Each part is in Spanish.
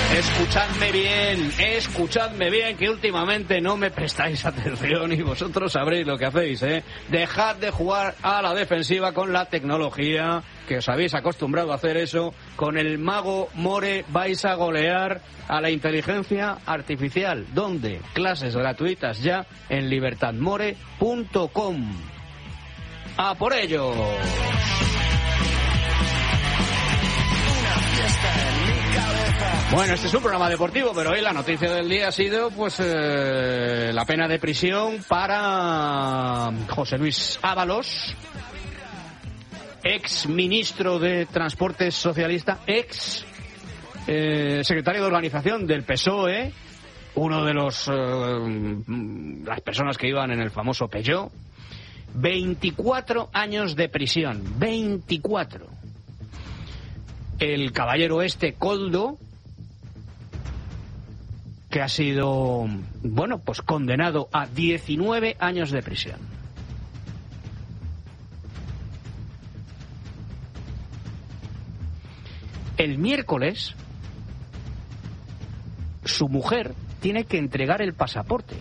Escuchadme bien, que últimamente no me prestáis atención y vosotros sabréis lo que hacéis, ¿eh? Dejad de jugar a la defensiva con la tecnología, que os habéis acostumbrado a hacer eso. Con el mago More vais a golear a la inteligencia artificial. ¿Dónde? Clases gratuitas ya en libertadmore.com. ¡A por ello! Bueno, este es un programa deportivo, pero hoy la noticia del día ha sido la pena de prisión para José Luis Ábalos, ex ministro de Transportes socialista, ex secretario de organización del PSOE, uno de las personas que iban en el famoso Peugeot. 24 años de prisión, 24. El caballero Coldo, que ha sido, condenado a 19 años de prisión. El miércoles, su mujer tiene que entregar el pasaporte.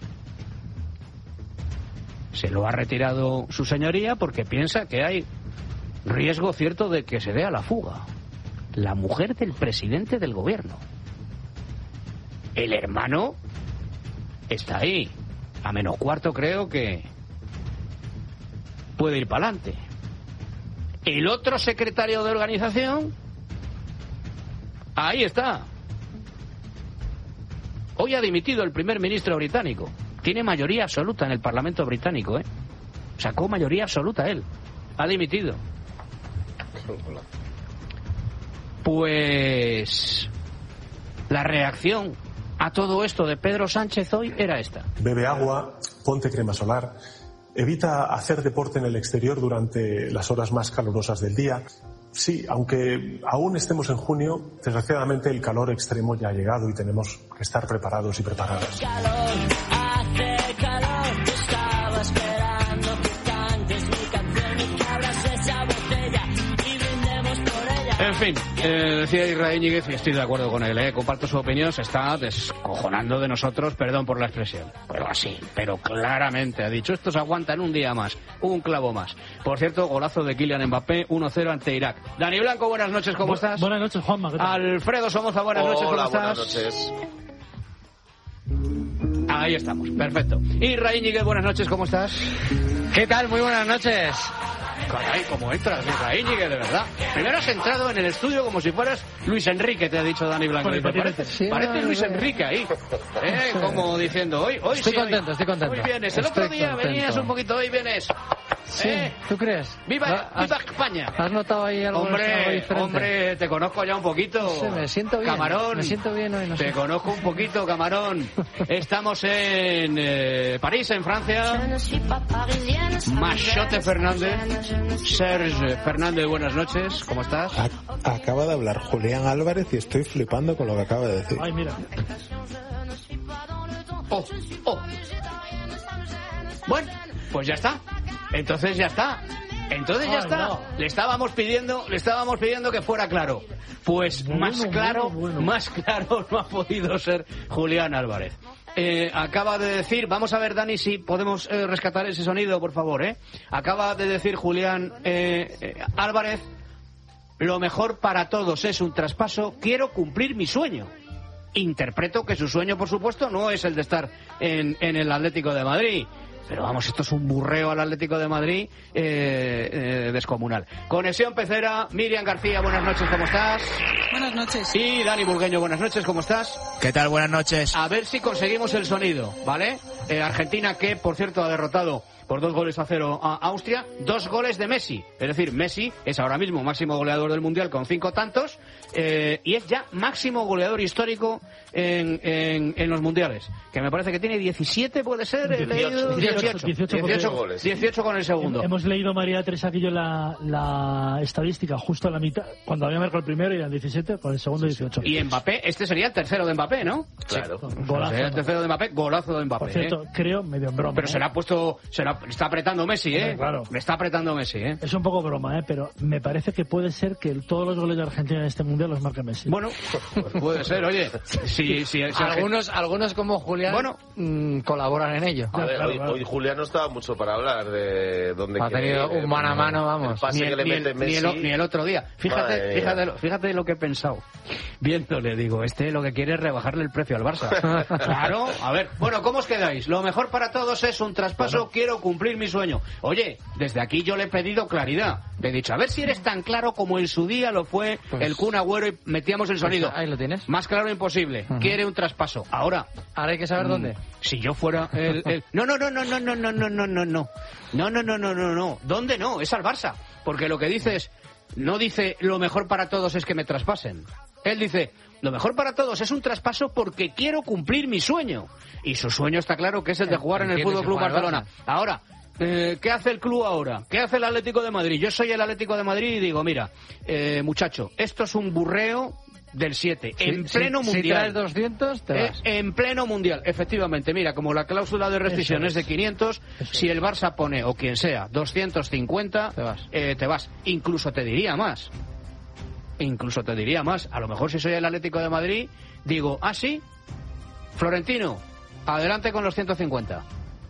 Se lo ha retirado su señoría porque piensa que hay riesgo cierto de que se dé a la fuga. La mujer del presidente del gobierno. El hermano está ahí. A menos cuarto creo que puede ir para adelante. El otro secretario de organización, ahí está. Hoy ha dimitido el primer ministro británico. Tiene mayoría absoluta en el Parlamento británico, ¿eh? Sacó mayoría absoluta él. Ha dimitido. Pues la reacción a todo esto de Pedro Sánchez hoy era esta. Bebe agua, ponte crema solar, evita hacer deporte en el exterior durante las horas más calurosas del día. Sí, aunque aún estemos en junio, desgraciadamente el calor extremo ya ha llegado y tenemos que estar preparados y preparadas. Hace calor, yo estaba esperando que cantes mi canción y que abras esa botella y brindemos por ella. En fin, decía Israel Íñiguez, y estoy de acuerdo con él, comparto su opinión, se está descojonando de nosotros, perdón por la expresión, pero así, pero claramente ha dicho, estos aguantan un día más, un clavo más. Por cierto, golazo de Kylian Mbappé, 1-0 ante Irak. Dani Blanco, buenas noches, ¿cómo estás? Buenas noches, Juanma, ¿qué tal? Alfredo Somoza, buenas noches, ¿cómo estás? Buenas noches. Ahí estamos, perfecto. Israel Íñiguez, buenas noches, ¿cómo estás? ¿Qué tal? Muy buenas noches. Caray, ¿cómo entras, Israel Íñiguez, de verdad? Primero has entrado en el estudio como si fueras Luis Enrique, te ha dicho Dani Blanco. Parece Luis Enrique ahí, como diciendo, hoy estoy sí, contento, estoy contento. Hoy vienes, el otro día venías un poquito, hoy vienes. Sí, ¿tú crees? ¡Viva España! ¿Has notado ahí algo diferente? Hombre, te conozco ya un poquito. Sí, me siento bien. Camarón. Me siento bien hoy, no sé. Te conozco un poquito, Camarón. Estamos en París, en Francia. Machote Fernández. Serge Fernández, buenas noches. ¿Cómo estás? Acaba de hablar Julián Álvarez y estoy flipando con lo que acaba de decir. Ay, mira. Oh. Bueno, pues ya está. Entonces ya está. No. Le estábamos pidiendo que fuera claro. Pues más claro no ha podido ser Julián Álvarez. Acaba de decir, vamos a ver, Dani, si podemos rescatar ese sonido, por favor, Acaba de decir Julián Álvarez, lo mejor para todos es un traspaso, quiero cumplir mi sueño. Interpreto que su sueño, por supuesto, no es el de estar en el Atlético de Madrid. Pero vamos, esto es un burreo al Atlético de Madrid descomunal. Conexión Pecera, Miriam García, buenas noches, ¿cómo estás? Buenas noches. Y Dani Burgueño, buenas noches, ¿cómo estás? ¿Qué tal? Buenas noches. A ver si conseguimos el sonido, ¿vale? Argentina, que por cierto ha derrotado por 2-0 a Austria, 2 goles de Messi. Es decir, Messi es ahora mismo máximo goleador del Mundial con 5 tantos y es ya máximo goleador histórico en los Mundiales. Que me parece que tiene 17, ¿puede ser? 18 goles. 18 con el segundo. Hemos leído, María Teresa, aquí yo la estadística justo a la mitad. Cuando había marcado el primero eran 17, con el segundo 18. Y Mbappé, este sería el tercero de Mbappé, ¿no? Claro. Golazo. Sería el tercero de Mbappé, golazo de Mbappé. Por cierto, creo, medio en broma. Pero se le ha puesto está apretando Messi, ¿eh? Claro. Me está apretando Messi, ¿eh? Es un poco broma, pero me parece que puede ser que todos los goles de Argentina en este mundial los marque Messi. Bueno, pues puede ser, oye. Si Algunos como Julián colaboran en ello. A ver, Claro. hoy Julián no estaba mucho para hablar de dónde Ha tenido un mano a mano, vamos. El pase que le mete Messi. Ni el otro día. Fíjate lo que he pensado. Viéndole, digo, lo que quiere es rebajarle el precio al Barça. Claro, a ver. Bueno, ¿cómo os quedáis? Lo mejor para todos es un traspaso, quiero cumplir mi sueño. Oye, desde aquí yo le he pedido claridad. Le he dicho, a ver si eres tan claro como en su día lo fue el Kun Agüero y metíamos el sonido. Ahí lo tienes. Más claro imposible. Quiere un traspaso. Ahora hay que saber dónde. Si yo fuera el... No. ¿Dónde no? Es al Barça. Porque lo que dice es... No dice lo mejor para todos es que me traspasen. Él dice, lo mejor para todos es un traspaso porque quiero cumplir mi sueño. Y su sueño está claro que es el de jugar en el Fútbol Club Barcelona. Ahora, ¿qué hace el club ahora? ¿Qué hace el Atlético de Madrid? Yo soy el Atlético de Madrid y digo, mira, muchacho, esto es un burreo del 7, en pleno mundial. Si traes 200, te vas. En pleno mundial, efectivamente. Mira, como la cláusula de rescisión es de 500, si el Barça pone, o quien sea, 250, te vas. Incluso te diría más. A lo mejor si soy el Atlético de Madrid, digo, sí, Florentino, adelante con los 150.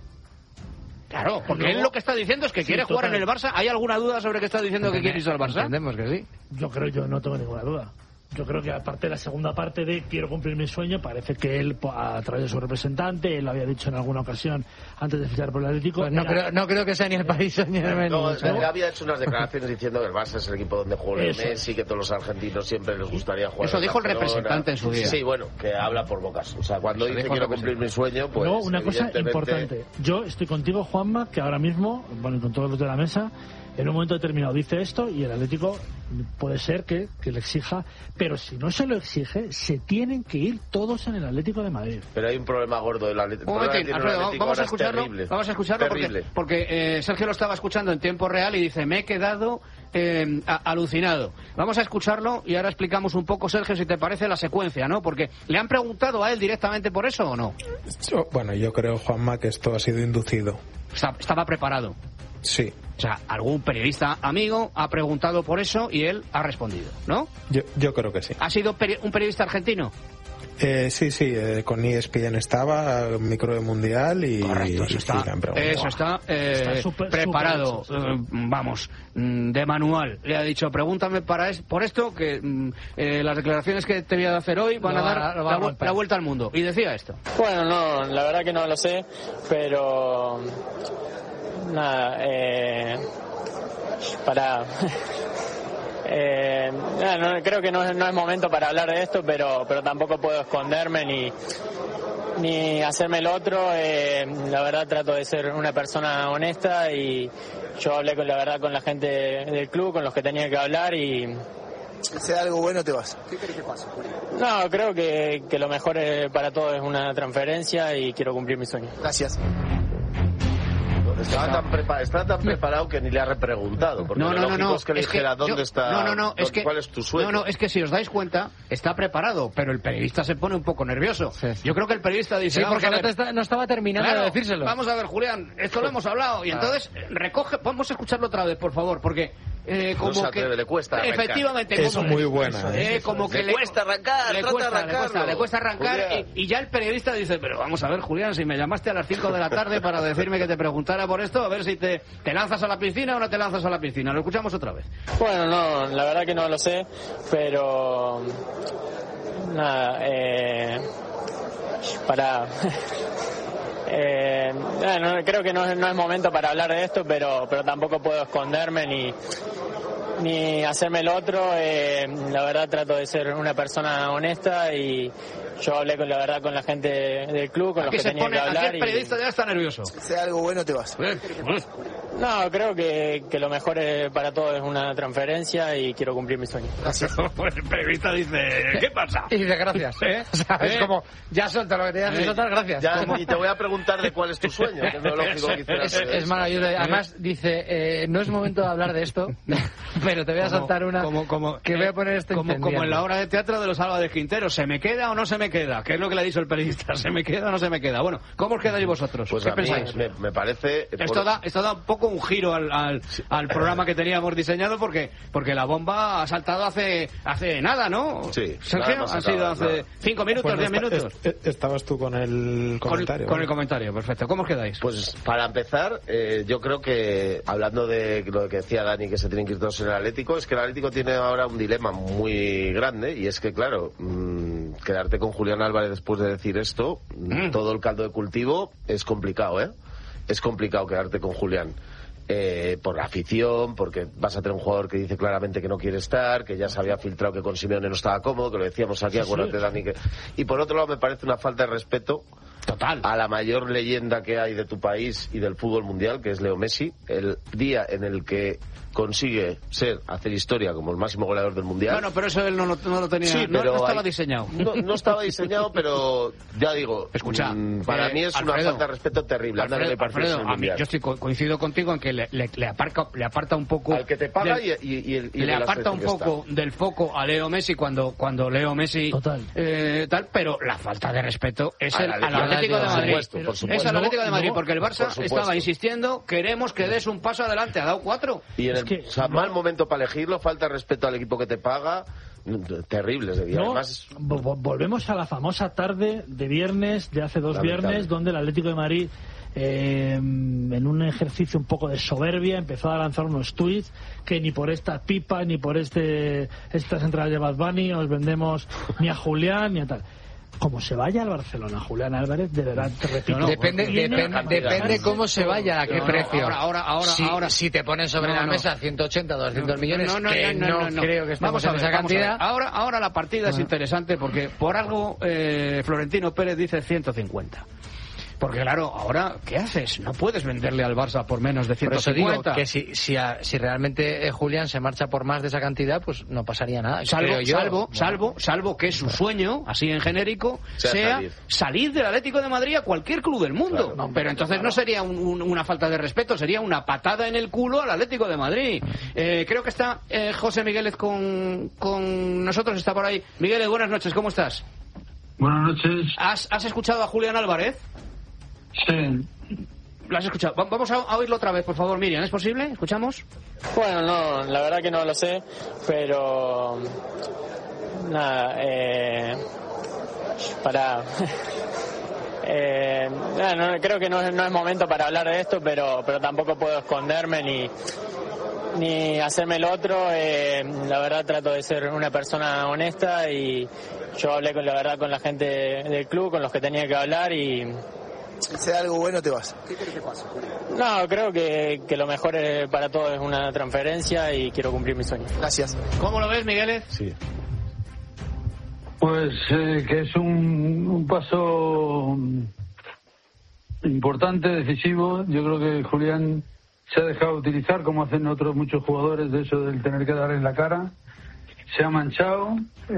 Claro, porque él lo que está diciendo es que quiere jugar en el Barça. ¿Hay alguna duda sobre que está diciendo que quiere irse al Barça? Entendemos que sí. Yo no tengo ninguna duda. Yo creo que aparte de la segunda parte de quiero cumplir mi sueño, parece que él, a través de su representante, él lo había dicho en alguna ocasión antes de fichar por el Atlético. Pues no creo que sea ni el Paris Saint-Germain. No, él había hecho unas declaraciones diciendo que el Barça es el equipo donde juega Messi, que todos los argentinos siempre les gustaría jugar. Eso dijo el representante en su día. Sí, bueno, que habla por bocas. O sea, cuando dice quiero cumplir mi sueño, pues. No, una cosa importante. Yo estoy contigo, Juanma, que ahora mismo, bueno, con todos los de la mesa, en un momento determinado dice esto y el Atlético puede ser que le exija, pero si no se lo exige, se tienen que ir todos en el Atlético de Madrid. Pero hay un problema gordo del Atlético. Un momentín, Alfredo, vamos a escucharlo porque Sergio lo estaba escuchando en tiempo real y dice, me he quedado alucinado. Vamos a escucharlo y ahora explicamos un poco, Sergio, si te parece la secuencia, ¿no? Porque ¿le han preguntado a él directamente por eso o no? Yo creo, Juanma, que esto ha sido inducido. Estaba preparado. Sí. O sea, algún periodista amigo ha preguntado por eso y él ha respondido, ¿no? Yo creo que sí. ¿Ha sido un periodista argentino? Sí, con ESPN estaba, micro de mundial y... Correcto, eso está preparado, vamos, de manual. Le ha dicho, pregúntame por esto, que las declaraciones que te voy a hacer hoy van a dar la vuelta al mundo. Y decía esto. Bueno, no, la verdad que no lo sé, pero... Nada, creo que no es momento para hablar de esto, pero tampoco puedo esconderme ni hacerme el otro. La verdad trato de ser una persona honesta y yo hablé con la gente del club, con los que tenía que hablar y... Si sea algo bueno te vas. ¿Qué crees que pasa? No, creo que lo mejor para todos es una transferencia y quiero cumplir mi sueño. Gracias. Está tan preparado que ni le ha repreguntado. Porque lo lógico es que le dijera dónde está. ¿Cuál es tu sueño? No, es que si os dais cuenta, está preparado, pero el periodista se pone un poco nervioso. Sí. Yo creo que el periodista dice. Sí, porque no estaba terminando de decírselo. Vamos a ver, Julián, esto lo hemos hablado. Y entonces recoge. Vamos a escucharlo otra vez, por favor, porque. Como no que le cuesta arrancar. Efectivamente, es muy buena. Como que le cuesta arrancar, le cuesta arrancar y ya el periodista dice, pero vamos a ver, Julián, si me llamaste a las 5 de la tarde para decirme que te preguntara por esto, a ver si te lanzas a la piscina o no te lanzas a la piscina. Lo escuchamos otra vez. Bueno, no, la verdad que no lo sé, pero nada, creo que no es momento para hablar de esto, pero tampoco puedo esconderme ni hacerme el otro. La verdad trato de ser una persona honesta y yo hablé con la gente del club, con los que tenía que hablar. Aquí el periodista ya está nervioso. Si sea algo bueno te vas. No, creo que lo mejor para todos es una transferencia y quiero cumplir mi sueño. Gracias. El periodista dice, ¿qué pasa? Y dice, gracias. Es como, ya suelta lo que te que soltar, gracias. Ya, y te voy a preguntar de cuál es tu sueño, que es lo lógico que es maravilloso. Además, dice, no es momento de hablar de esto, pero te voy a soltar una que voy a poner esto como en la obra de teatro de los Álvarez Quintero, ¿se me queda o no se me queda? ¿Qué es lo que le ha dicho el periodista? ¿Se me queda o no se me queda? Bueno, ¿cómo os quedáis vosotros? Pues ¿qué a mí pensáis? Me parece... Esto da un poco un giro al programa que teníamos diseñado porque la bomba ha saltado hace nada, ¿no? Sí. Sergio, han sido hace 5 minutos, 10 minutos. Estabas tú con el comentario. Con el comentario, perfecto. ¿Cómo os quedáis? Pues para empezar, yo creo que, hablando de lo que decía Dani, que se tienen que ir todos en el Atlético, es que el Atlético tiene ahora un dilema muy grande, y es que, claro, quedarte con Julián Álvarez después de decir esto, todo el caldo de cultivo, es complicado, ¿eh? Es complicado quedarte con Julián. Por la afición, porque vas a tener un jugador que dice claramente que no quiere estar, que ya se había filtrado que con Simeone no estaba cómodo, que lo decíamos aquí, acuérdate, Dani. Y por otro lado, me parece una falta de respeto total a la mayor leyenda que hay de tu país y del fútbol mundial, que es Leo Messi. El día en el que consigue hacer historia como el máximo goleador del mundial. Bueno, pero eso él no lo tenía, sí, no estaba diseñado. No estaba diseñado, pero ya digo, escucha, para mí es Alfredo, una falta de respeto terrible. Alfredo, a mí yo coincido contigo en que le aparta un poco al que te paga y le aparta un poco del foco a Leo Messi cuando Leo Messi tal, pero la falta de respeto es al Atlético de Madrid. Por supuesto. Es al Atlético de Madrid, porque el Barça estaba insistiendo, queremos que des un paso adelante, ha dado 4. Y mal momento para elegirlo, falta de respeto al equipo que te paga, terribles. Además, volvemos a la famosa tarde de viernes, de hace 2 viernes, donde el Atlético de Madrid, en un ejercicio un poco de soberbia, empezó a lanzar unos tweets que ni por esta pipa, ni por estas entradas de Bad Bunny os vendemos ni a Julián ni a tal. Como se vaya al Barcelona, Julián Álvarez, de verdad, te repito. Depende cómo se vaya, a qué precio. Ahora. Si te ponen sobre la mesa 180, 200 millones, no creo que estemos en esa cantidad. Ahora la partida es interesante porque por algo Florentino Pérez dice 150. Porque claro, ahora, ¿qué haces? No puedes venderle al Barça por menos de 150. Por eso digo que si realmente Julián se marcha por más de esa cantidad, pues no pasaría nada. Salvo que su sueño, así en genérico, sea salir del Atlético de Madrid a cualquier club del mundo. Claro, pero entonces no sería una falta de respeto, sería una patada en el culo al Atlético de Madrid. Creo que está José Migueles con nosotros, está por ahí. Migueles, buenas noches, ¿cómo estás? Buenas noches. ¿Has escuchado a Julián Álvarez? Sí. ¿Lo has escuchado? Vamos a oírlo otra vez, por favor, Miriam. ¿Es posible? ¿Escuchamos? Bueno, no, la verdad que no lo sé, pero... Nada, creo que no es momento para hablar de esto, pero tampoco puedo esconderme ni hacerme el otro. La verdad trato de ser una persona honesta y yo hablé con la gente del club, con los que tenía que hablar y... Si sea algo bueno, te vas. ¿Qué crees que pasa? No, creo que lo mejor para todos es una transferencia y quiero cumplir mi sueño. Gracias. ¿Cómo lo ves, Miguel? Sí. Pues que es un paso importante, decisivo. Yo creo que Julián se ha dejado utilizar, como hacen otros muchos jugadores, de eso del tener que dar en la cara. Se ha manchado.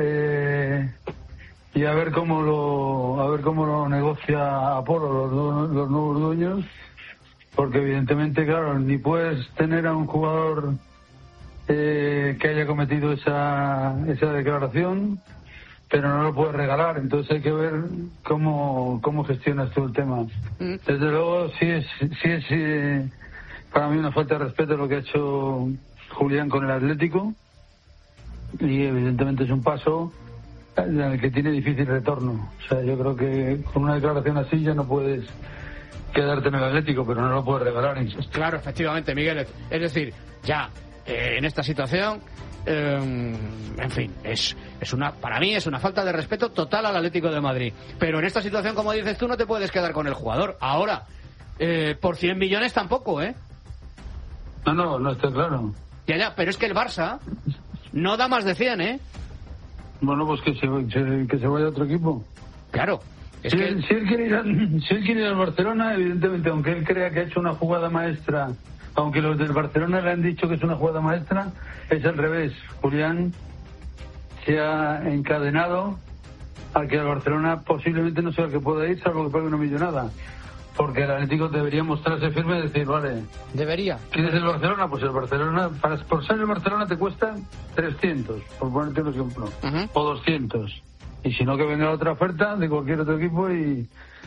Y a ver cómo lo negocia Apolo, los nuevos dueños, porque evidentemente, claro, ni puedes tener a un jugador que haya cometido esa declaración, pero no lo puedes regalar. Entonces hay que ver cómo gestionas todo el tema. Desde luego sí es para mí una falta de respeto lo que ha hecho Julián con el Atlético, y evidentemente es un paso en el que tiene difícil retorno. O sea, yo creo que con una declaración así ya no puedes quedarte en el Atlético, pero no lo puedes regalar, insisto. Claro, efectivamente, Miguel. Es decir, ya en esta situación, en fin, para mí es una falta de respeto total al Atlético de Madrid. Pero en esta situación, como dices tú, no te puedes quedar con el jugador. Ahora, por 100 millones tampoco, ¿eh? No, está claro. Ya, pero es que el Barça no da más de 100, ¿eh? Bueno, pues que se vaya a otro equipo. Claro. Si él quiere ir al Barcelona, evidentemente, aunque él crea que ha hecho una jugada maestra aunque los del Barcelona le han dicho que es una jugada maestra, es al revés. Julián se ha encadenado a que el Barcelona posiblemente no sea el que pueda ir, salvo que pague una millonada. Porque el Atlético debería mostrarse firme y decir, vale... Debería. ¿Quién es el Barcelona? Pues el Barcelona, por ser el Barcelona te cuesta 300, por ponerte un ejemplo, o 200. Y si no, que venga otra oferta de cualquier otro equipo y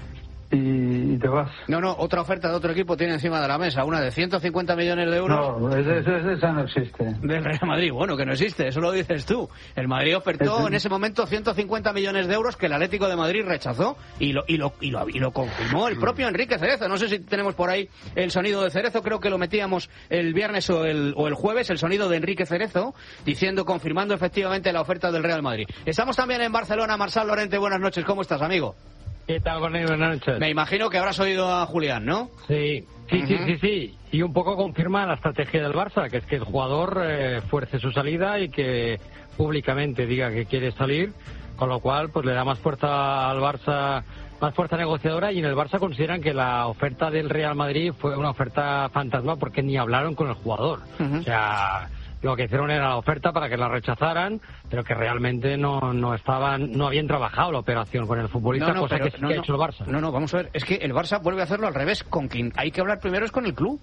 te vas. No, otra oferta de otro equipo tiene encima de la mesa, una de 150 millones de euros. No, esa no existe. Del Real Madrid, bueno, que no existe, eso lo dices tú. El Madrid ofertó en ese momento 150 millones de euros que el Atlético de Madrid rechazó y lo confirmó el propio Enrique Cerezo. No sé si tenemos por ahí el sonido de Cerezo, creo que lo metíamos el viernes o el jueves, el sonido de Enrique Cerezo, confirmando efectivamente la oferta del Real Madrid. Estamos también en Barcelona. Marçal Lorente, buenas noches, ¿cómo estás, amigo? ¿Qué tal, Cornelio? Buenas noches. Me imagino que habrás oído a Julián, ¿no? Sí. Y un poco confirma la estrategia del Barça, que es que el jugador fuerce su salida y que públicamente diga que quiere salir, con lo cual pues le da más fuerza al Barça, más fuerza negociadora, y en el Barça consideran que la oferta del Real Madrid fue una oferta fantasma porque ni hablaron con el jugador. O sea, lo que hicieron era la oferta para que la rechazaran, pero que realmente no habían trabajado la operación con el futbolista, cosa que sí que ha hecho el Barça. No, vamos a ver, es que el Barça vuelve a hacerlo al revés, con quien hay que hablar primero es con el club.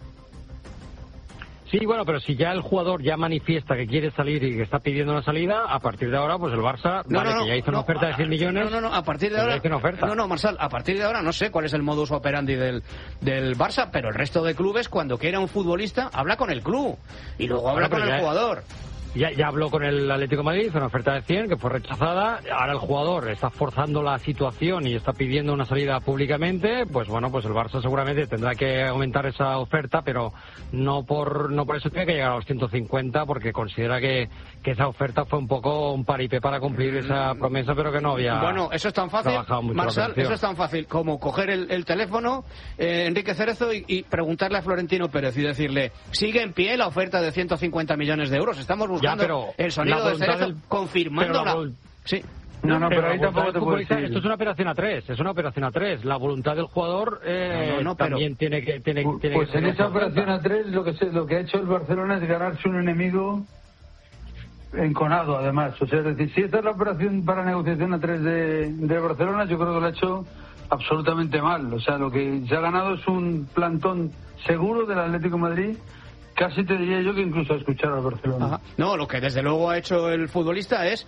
Sí, bueno, pero si ya el jugador ya manifiesta que quiere salir y que está pidiendo una salida, a partir de ahora, pues el Barça, que ya hizo una oferta de 100 millones... a partir de ahora... Marçal, a partir de ahora no sé cuál es el modus operandi del Barça, pero el resto de clubes, cuando quiera un futbolista, habla con el club y luego habla con el jugador. Ya habló con el Atlético de Madrid, hizo una oferta de 100 que fue rechazada. Ahora el jugador está forzando la situación y está pidiendo una salida públicamente. Pues bueno, pues el Barça seguramente tendrá que aumentar esa oferta, pero no por eso tiene que llegar a los 150, porque considera que esa oferta fue un poco un paripé para cumplir esa promesa, pero que no había. Bueno, eso es tan fácil, Marçal, eso es tan fácil como coger el teléfono, Enrique Cerezo, y preguntarle a Florentino Pérez y decirle, ¿sigue en pie la oferta de 150 millones de euros? Estamos buscando el sonido de Cerezo confirmando Sí. Pero ahí tampoco te puedo decir. Esto es una operación a tres, La voluntad del jugador también tiene que... Pues en esa operación a tres lo que ha hecho el Barcelona es ganarse un enemigo enconado, además. O sea, es decir, si esta es la operación para negociación a tres de Barcelona, yo creo que lo ha hecho absolutamente mal. O sea, lo que se ha ganado es un plantón seguro del Atlético de Madrid. Casi te diría yo que incluso a escuchar al Barcelona. Ajá. No, lo que desde luego ha hecho el futbolista es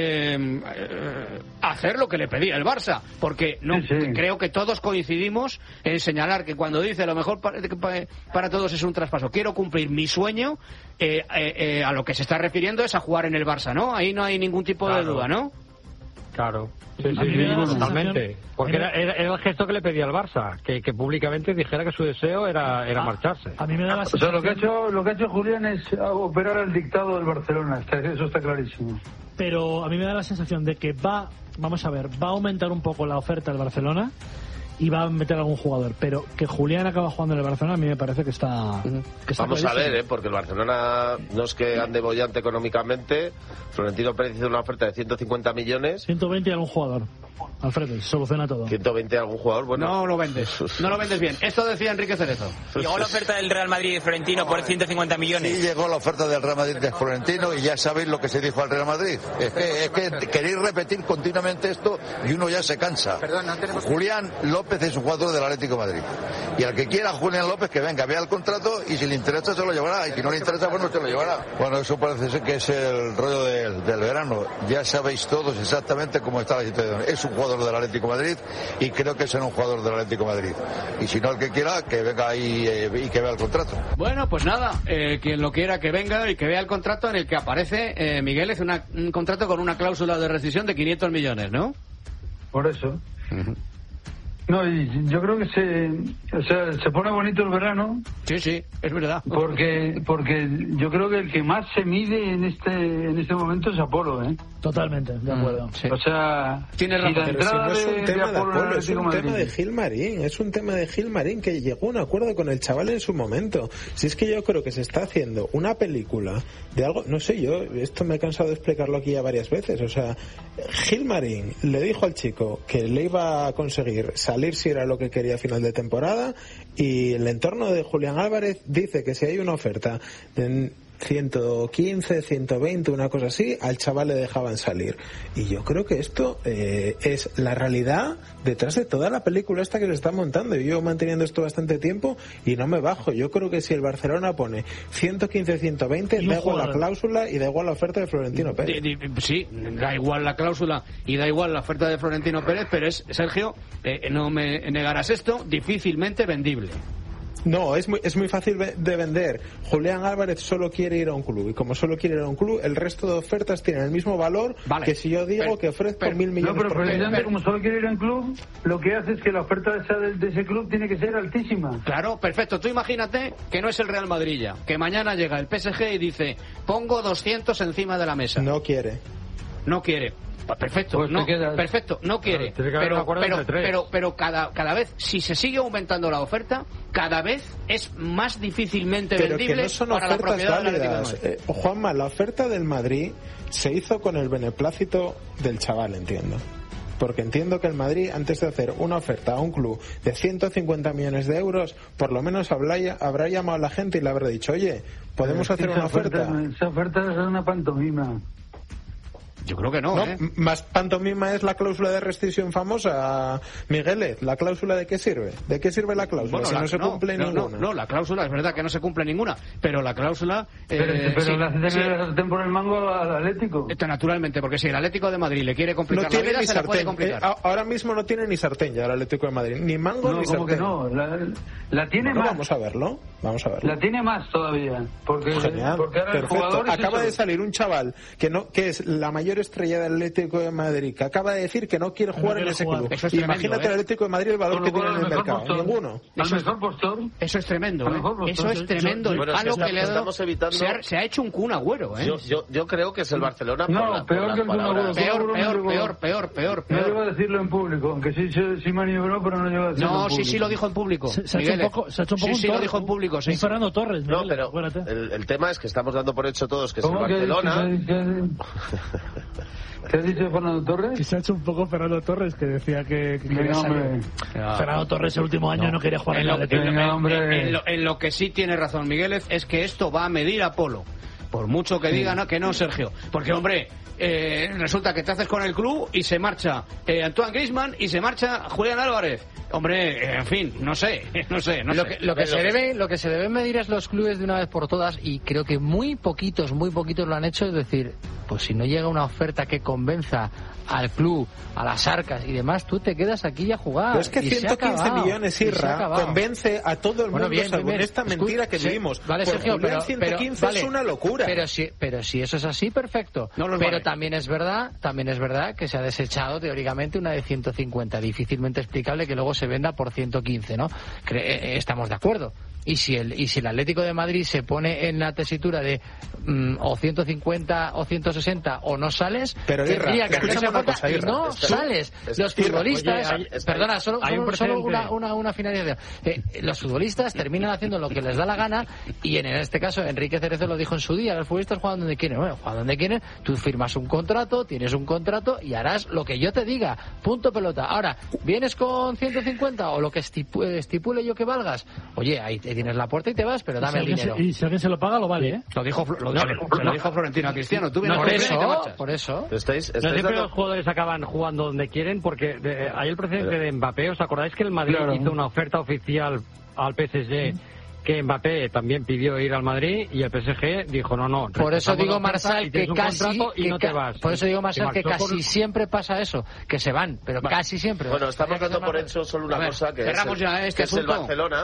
hacer lo que le pedía el Barça, porque creo que todos coincidimos en señalar que cuando dice lo mejor para todos es un traspaso, quiero cumplir mi sueño, a lo que se está refiriendo es a jugar en el Barça, ¿no? Ahí no hay ningún tipo de duda, ¿no? Claro, sí, totalmente. Porque era el gesto que le pedía al Barça, que públicamente dijera que su deseo era marcharse. A mí me da la sensación... O sea, lo que ha hecho Julián es operar al dictado del Barcelona, eso está clarísimo. Pero a mí me da la sensación de que va a aumentar un poco la oferta del Barcelona y va a meter algún jugador, pero que Julián acaba jugando en el Barcelona a mí me parece que está vamos a ver, porque el Barcelona no es que ande bollante económicamente. Florentino Pérez hizo una oferta de 150 millones. 120 y algún jugador. Alfredo, soluciona todo. 120 algún jugador, bueno. No lo vendes bien. Esto decía Enrique Cerezo. Llegó la oferta del Real Madrid de Florentino por 150 millones. Sí, llegó la oferta del Real Madrid de Florentino y ya sabéis lo que se dijo al Real Madrid. Es que queréis repetir continuamente esto y uno ya se cansa. Julián López es un jugador del Atlético de Madrid. Y al que quiera Julián López que venga, vea el contrato y si le interesa se lo llevará. Y si no le interesa, pues no se lo llevará. Bueno, eso parece ser que es el rollo del verano. Ya sabéis todos exactamente cómo está la situación. Es un jugador del Atlético de Madrid y creo que será un jugador del Atlético de Madrid. Y si no, el que quiera, que venga ahí y que vea el contrato. Bueno, pues nada, quien lo quiera que venga y que vea el contrato en el que aparece, Miguel, es un contrato con una cláusula de rescisión de 500 millones, ¿no? Por eso. No, y yo creo que se pone bonito el verano. Sí, es verdad. Porque yo creo que el que más se mide en este momento es Apolo, Totalmente, de acuerdo. Sí. O sea, tienes razón. Pero si no es un tema de Apolo, es un tema de Gilmarín. Es un tema de Gilmarín que llegó a un acuerdo con el chaval en su momento. Si es que yo creo que se está haciendo una película de algo, no sé, yo esto me he cansado de explicarlo aquí ya varias veces. O sea, Gilmarín le dijo al chico que le iba a conseguir salir si era lo que quería a final de temporada, y el entorno de Julián Álvarez dice que si hay una oferta de 115, 120, una cosa así, al chaval le dejaban salir. Y yo creo que esto es la realidad detrás de toda la película esta que se está montando. Yo llevo manteniendo esto bastante tiempo y no me bajo. Yo creo que si el Barcelona pone 115, 120, da igual la cláusula y da igual la oferta de Florentino Pérez. Sí, da igual la cláusula y da igual la oferta de Florentino Pérez, pero es, Sergio, no me negarás esto, difícilmente vendible. No, es muy fácil de vender. Julián Álvarez solo quiere ir a un club, y como solo quiere ir a un club, el resto de ofertas tienen el mismo valor que si yo digo que ofrezco 1.000 millones. No, pero precisamente como solo quiere ir a un club, lo que hace es que la oferta de ese club tiene que ser altísima. Claro, perfecto. Tú imagínate que no es el Real Madrid ya, que mañana llega el PSG y dice, pongo 200 encima de la mesa. No quiere. No quiere. Perfecto, pues no, perfecto, no quiere. Pero cada vez, si se sigue aumentando la oferta, cada vez es más difícilmente vendible que no son para la propiedad del Atlético de Madrid. Juanma, la oferta del Madrid se hizo con el beneplácito del chaval, entiendo. Porque entiendo que el Madrid, antes de hacer una oferta a un club de 150 millones de euros, por lo menos habrá llamado a la gente y le habrá dicho, oye, ¿podemos hacer una oferta? Esa oferta es una pantomima. Yo creo que no, ¿eh? Más pantomima es la cláusula de rescisión famosa, Migueles. ¿La cláusula de qué sirve? ¿De qué sirve la cláusula? Bueno, si no se cumple ninguna. No, la cláusula es verdad que no se cumple ninguna, pero la cláusula... Pero le hace tener la sartén por el mango al Atlético. Naturalmente, porque si el Atlético de Madrid le quiere complicar la vida, se la puede complicar. Ahora mismo no tiene ni sartén ya el Atlético de Madrid. Ni mango ni sartén. Que no, la tiene más. Vamos a verlo. La tiene más todavía. Porque genial, porque ahora el jugador acaba de salir un chaval que es la mayor estrella del Atlético de Madrid, que acaba de decir que no quiere jugar en ese club. Eso es tremendo, imagínate el Atlético de Madrid el valor que tiene en el mercado. Ninguno. Eso es tremendo, Eso es tremendo. El palo que le ha dado se ha hecho un Kun Agüero, Yo creo que es el Barcelona. No, peor que el Kun Agüero. Peor. No llegó a decirlo en público, aunque sí maniobró, pero no llegó a decirlo en público. Sí lo dijo en público. Se ha hecho un poco sí lo dijo en público, sí. Fernando Torres. No, pero el tema es que estamos dando por hecho todos que es el Barcelona. ¿Qué has dicho de Fernando Torres? Que se ha hecho un poco Fernando Torres, que decía que quería salir. Fernando Torres el último año no quería jugar en la Atlético. En lo que sí tiene razón Miguel es que esto va a medir a Polo. Por mucho que digan que no, Sergio. Porque, hombre, resulta que te haces con el club y se marcha Antoine Griezmann y se marcha Julián Álvarez. Hombre, en fin, no sé. Lo que se debe medir es los clubes de una vez por todas, y creo que muy poquitos lo han hecho. Es decir, pues si no llega una oferta que convenza al club, a las arcas y demás, tú te quedas aquí a jugar. Pero es que 115 millones, Irra, convence a todo el mundo según esta mentira que vivimos. Vale, Sergio, pero 115 es una locura. Pero si eso es así, perfecto. Pero también es verdad que se ha desechado teóricamente una de 150, difícilmente explicable que luego se venda por 115, ¿no? Estamos de acuerdo. Y si el Atlético de Madrid se pone en la tesitura de o 150 o 160 o no sales, pero tendría que hacerse oferta y no sales. Los futbolistas, perdona, solo una finalización. Los futbolistas terminan haciendo lo que les da la gana, y en este caso Enrique Cerezo lo dijo en su día: los futbolistas juegan donde quieren. Bueno, juegan donde quieren, tú firmas un contrato, tienes un contrato y harás lo que yo te diga, punto pelota. Ahora, ¿vienes con 150 o lo que estipule yo que valgas? Oye, ahí tienes la puerta y te vas, pero dame el dinero. Y si alguien se lo paga, lo vale, ¿eh? Lo dijo Florentino a Cristiano. Tú vienes por eso. No siempre los jugadores acaban jugando donde quieren, porque hay el precedente de Mbappé. ¿Os acordáis que el Madrid hizo una oferta oficial al PSG? Que Mbappé también pidió ir al Madrid y el PSG dijo no. Por eso digo, Marsal, que casi y no te vas. Por eso digo, Marsal, que casi siempre pasa eso, que se van, pero casi siempre. Bueno, estamos dando por hecho solo una cosa, que es el Barcelona.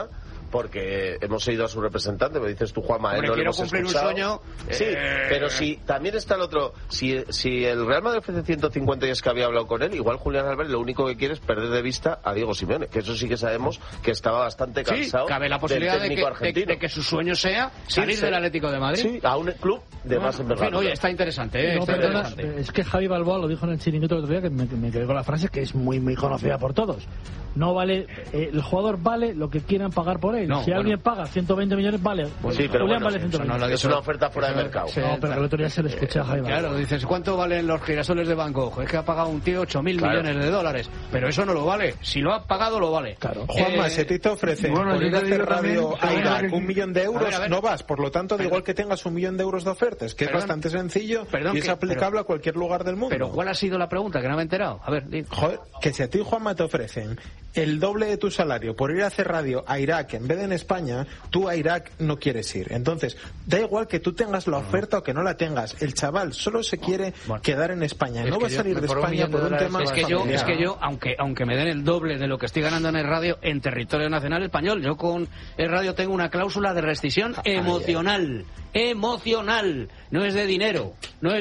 porque hemos oído a su representante, me dices tú, Juanma, no quiero hemos cumplir escuchado. un sueño. Sí, pero si también está el otro, si el Real Madrid ofrece 150 y es que había hablado con él, igual Julián Álvarez lo único que quiere es perder de vista a Diego Simeone, que eso sí que sabemos que estaba bastante cansado. Sí, cabe la posibilidad de que su sueño sea salir del Atlético de Madrid. Sí, a un club de más envergadura. Oye, está interesante, No, perdona, es que Javi Balboa lo dijo en el chiringuito el otro día, que me quedé con la frase que es muy conocida por todos. No vale, el jugador vale lo que quieran pagar por él. No, si alguien paga 120 millones, vale. Pues sí, pero Julián bueno, vale 120 millones. es una oferta fuera de mercado. No, pero el otro día se le escuché a Javi Balboa. Claro, dices, ¿cuánto valen los girasoles de Van Gogh? Es que ha pagado un tío 8.000 millones de dólares. Pero eso no lo vale. Si lo ha pagado, lo vale. Claro. Juanma, si te ofrecen por ir a hacer radio a Irak 1 millón de euros, a ver. no vas. Por lo tanto, da igual que tengas 1 millón de euros de ofertas, que es bastante sencillo y es aplicable a cualquier lugar del mundo. Pero ¿cuál ha sido la pregunta? Que no me he enterado. A ver, joder, que si a ti, Juanma, te ofrecen el doble de tu salario por ir a hacer radio a Irak en vez de en España, tú a Irak no quieres ir. Entonces, da igual que tú tengas la oferta o que no la tengas. El chaval solo se quiere quedar en España. No va a salir de España por un tema es que yo, aunque me den el doble de lo que estoy ganando en el radio en territorio nacional español, yo con el radio tengo una cláusula de rescisión emocional. No es de dinero.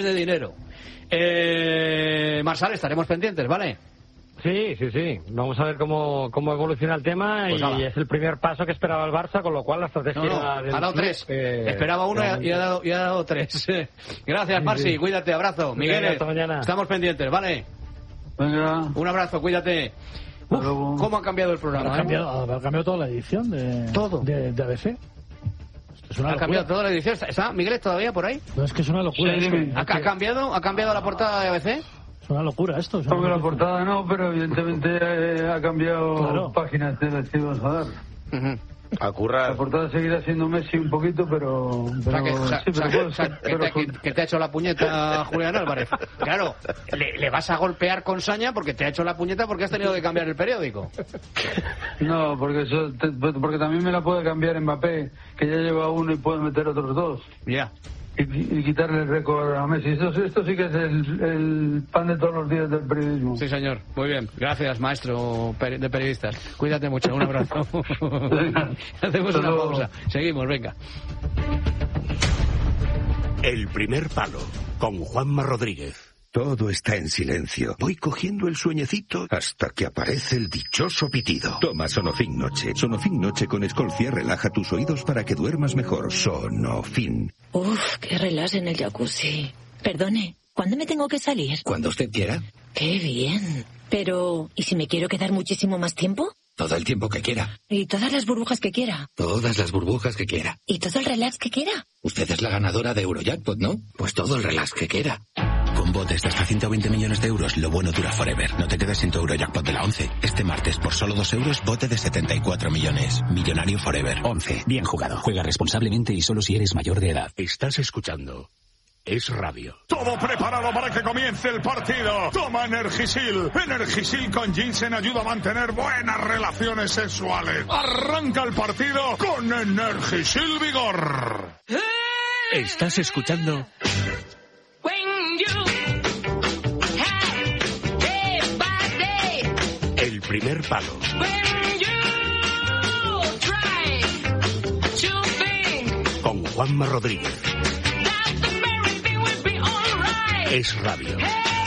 Marsal, estaremos pendientes, ¿vale? Sí. Vamos a ver cómo evoluciona el tema, pues y es el primer paso que esperaba el Barça, con lo cual la estrategia... ha dado 3. Esperaba 1 y ha dado 3. Gracias, Marci. Sí. Cuídate, abrazo. Miguel, hasta mañana. Estamos pendientes, ¿vale? Venga. Un abrazo, cuídate. ¿Cómo ha cambiado el programa? Ha cambiado toda la edición de ABC. Ha cambiado toda la edición. ¿Está Miguel todavía por ahí? No, es que es una locura. Sí, ¿Ha cambiado la portada de ABC? Es una locura esto. La portada no, pero evidentemente ha cambiado páginas de las que ibas a dar. A currar. La portada seguirá siendo Messi un poquito, pero que te ha hecho la puñeta Julián Álvarez. Claro, le vas a golpear con saña porque te ha hecho la puñeta porque has tenido que cambiar el periódico. No, porque también me la puede cambiar Mbappé, que ya lleva 1 y puede meter otros 2. Ya. Y quitarle el récord a Messi. Esto sí que es el pan de todos los días del periodismo. Sí, señor. Muy bien. Gracias, maestro de periodistas. Cuídate mucho. Un abrazo. Hacemos una pausa. Seguimos, venga. El primer palo, con Juanma Rodríguez. Todo está en silencio. Voy cogiendo el sueñecito hasta que aparece el dichoso pitido. Toma Sonofin Noche. Sonofin Noche con Escolcia relaja tus oídos para que duermas mejor. Sonofin. Uf, qué relax en el jacuzzi. Perdone, ¿cuándo me tengo que salir? Cuando usted quiera. Qué bien. Pero, ¿y si me quiero quedar muchísimo más tiempo? Todo el tiempo que quiera. ¿Y todas las burbujas que quiera? Todas las burbujas que quiera. ¿Y todo el relax que quiera? Usted es la ganadora de Eurojackpot, ¿no? Pues todo el relax que quiera. Con botes de hasta 120 millones de euros, lo bueno dura forever. No te quedes sin tu Eurojackpot de la 11. Este martes, por solo 2 euros, bote de 74 millones. Millonario forever. 11. Bien jugado. Juega responsablemente y solo si eres mayor de edad. Estás escuchando Es Radio. Todo preparado para que comience el partido. Toma Energisil. Energisil con ginseng ayuda a mantener buenas relaciones sexuales. Arranca el partido con Energisil Vigor. Estás escuchando El primer palo. Con Juanma Rodríguez. Es Radio.